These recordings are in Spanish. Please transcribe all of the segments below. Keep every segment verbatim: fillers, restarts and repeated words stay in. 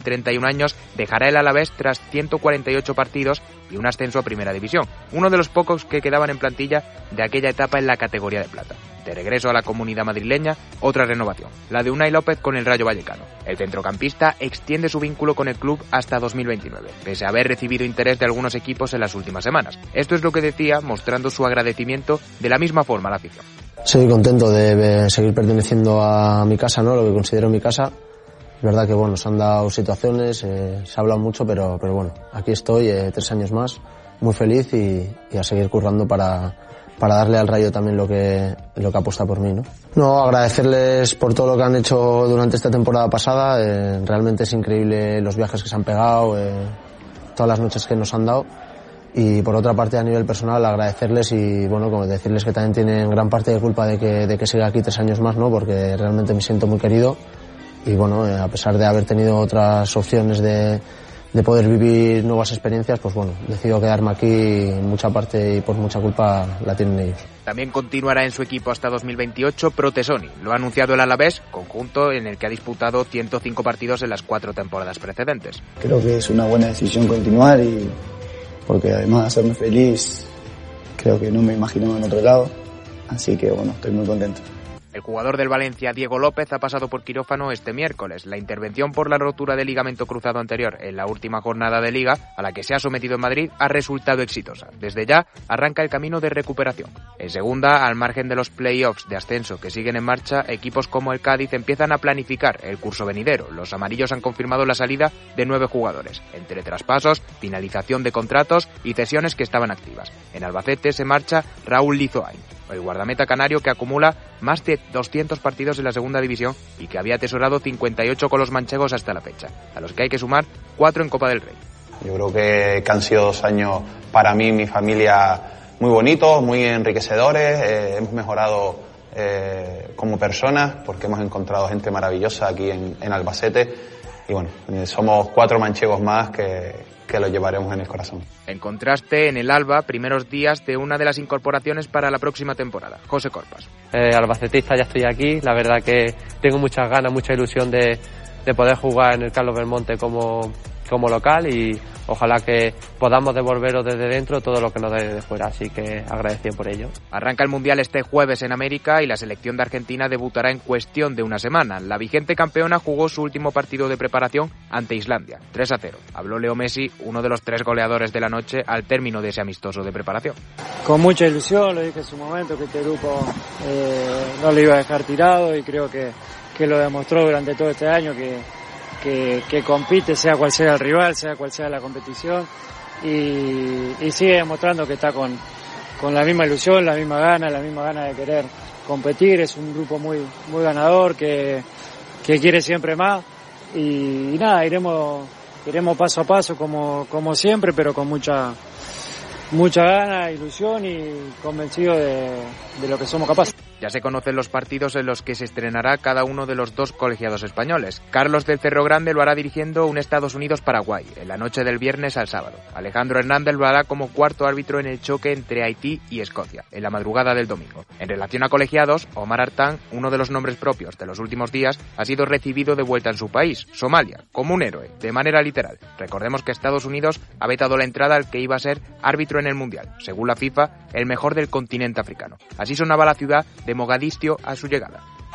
treinta y un años, dejará el Alavés tras ciento cuarenta y ocho partidos y un ascenso a Primera División, uno de los pocos que quedaban en plantilla de aquella etapa en la categoría de plata. De regreso a la comunidad madrileña, otra renovación, la de Unai López con el Rayo Vallecano. El centrocampista extiende su vínculo con el club hasta dos mil veintinueve, pese a haber recibido interés de algunos equipos en las últimas semanas. Esto es lo que decía, mostrando su agradecimiento de la misma forma a la afición. Sí, contento de seguir perteneciendo a mi casa, ¿no? Lo que considero mi casa. Es verdad que bueno, se han dado situaciones, eh, se ha hablado mucho, pero, pero bueno, aquí estoy, eh, tres años más, muy feliz y, y a seguir currando para, para darle al Rayo también lo que, lo que apuesta por mí, ¿no? No, agradecerles por todo lo que han hecho durante esta temporada pasada, eh, realmente es increíble los viajes que se han pegado, eh, todas las noches que nos han dado. Y por otra parte, a nivel personal, agradecerles y bueno, como decirles que también tienen gran parte de culpa de que, de que siga aquí tres años más, ¿no? Porque realmente me siento muy querido. Y bueno, a pesar de haber tenido otras opciones de, de poder vivir nuevas experiencias, pues bueno, decido quedarme aquí en mucha parte y por mucha culpa la tienen ellos. También continuará en su equipo hasta dos mil veintiocho Protesoni. Lo ha anunciado el Alavés, conjunto en el que ha disputado ciento cinco partidos en las cuatro temporadas precedentes. Creo que es una buena decisión continuar y porque además de hacerme feliz, creo que no me imaginaba en otro lado, así que bueno, estoy muy contento. El jugador del Valencia, Diego López, ha pasado por quirófano este miércoles. La intervención por la rotura del ligamento cruzado anterior en la última jornada de Liga, a la que se ha sometido en Madrid, ha resultado exitosa. Desde ya arranca el camino de recuperación. En segunda, al margen de los play-offs de ascenso que siguen en marcha, equipos como el Cádiz empiezan a planificar el curso venidero. Los amarillos han confirmado la salida de nueve jugadores, entre traspasos, finalización de contratos y cesiones que estaban activas. En Albacete se marcha Raúl Lizoain, el guardameta canario que acumula más de doscientos partidos en la segunda división y que había atesorado cincuenta y ocho con los manchegos hasta la fecha, a los que hay que sumar cuatro en Copa del Rey. Yo creo que, que han sido dos años para mí y mi familia muy bonitos, muy enriquecedores, eh, hemos mejorado eh, como personas porque hemos encontrado gente maravillosa aquí en, en Albacete y bueno, eh, somos cuatro manchegos más que, que lo llevaremos en el corazón. En contraste, en el Alba, primeros días de una de las incorporaciones para la próxima temporada, José Corpas. Eh, albacetista, ya estoy aquí, la verdad que tengo muchas ganas, mucha ilusión de, de poder jugar en el Carlos Belmonte como, como local y ojalá que podamos devolveros desde dentro todo lo que nos dé desde fuera, así que agradecido por ello. Arranca el Mundial este jueves en América y la selección de Argentina debutará en cuestión de una semana. La vigente campeona jugó su último partido de preparación ante Islandia, tres a cero. Habló Leo Messi, uno de los tres goleadores de la noche, al término de ese amistoso de preparación. Con mucha ilusión, lo dije en su momento, que este grupo eh, no lo iba a dejar tirado y creo que, que lo demostró durante todo este año, que Que, que compite, sea cual sea el rival, sea cual sea la competición y, y sigue demostrando que está con, con la misma ilusión, la misma gana, la misma gana de querer competir. Es un grupo muy, muy ganador que, que quiere siempre más y, y nada, iremos, iremos paso a paso como, como siempre, pero con mucha, mucha gana, ilusión y convencido de, de lo que somos capaces. Ya se conocen los partidos en los que se estrenará cada uno de los dos colegiados españoles. Carlos del Cerro Grande lo hará dirigiendo un Estados Unidos-Paraguay, en la noche del viernes al sábado. Alejandro Hernández lo hará como cuarto árbitro en el choque entre Haití y Escocia, en la madrugada del domingo. En relación a colegiados, Omar Artán, uno de los nombres propios de los últimos días, ha sido recibido de vuelta en su país, Somalia, como un héroe, de manera literal. Recordemos que Estados Unidos ha vetado la entrada al que iba a ser árbitro en el Mundial, según la FIFA, el mejor del continente africano. Así sonaba la ciudad de Mogadiscio a su llegada.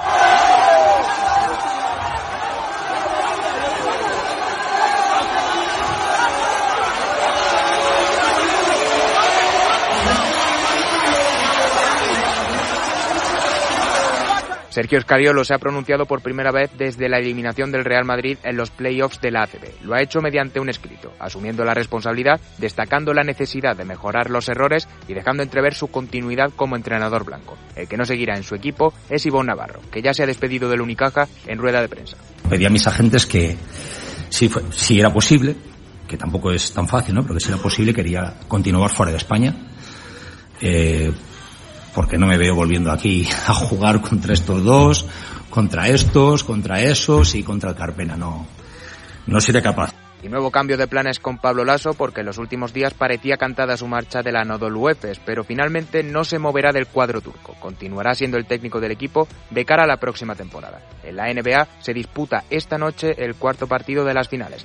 Sergio Scariolo se ha pronunciado por primera vez desde la eliminación del Real Madrid en los play-offs de la A C B. Lo ha hecho mediante un escrito, asumiendo la responsabilidad, destacando la necesidad de mejorar los errores y dejando entrever su continuidad como entrenador blanco. El que no seguirá en su equipo es Ivonne Navarro, que ya se ha despedido del Unicaja en rueda de prensa. Pedí a mis agentes que, si, fue, si era posible, que tampoco es tan fácil, ¿no? Pero que si era posible quería continuar fuera de España. Eh, porque no me veo volviendo aquí a jugar contra estos dos, contra estos, contra esos y contra el Carpena. No, no seré capaz. Y nuevo cambio de planes con Pablo Lasso, porque en los últimos días parecía cantada su marcha del Anadolu Efes, pero finalmente no se moverá del cuadro turco. Continuará siendo el técnico del equipo de cara a la próxima temporada. En la N B A se disputa esta noche el cuarto partido de las finales.